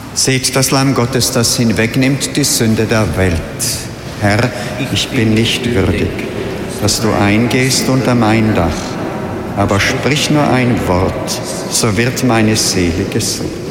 Seht das Lamm Gottes, das hinwegnimmt die Sünde der Welt. Herr, ich bin nicht würdig, dass du eingehst unter mein Dach, aber sprich nur ein Wort, so wird meine Seele gesund.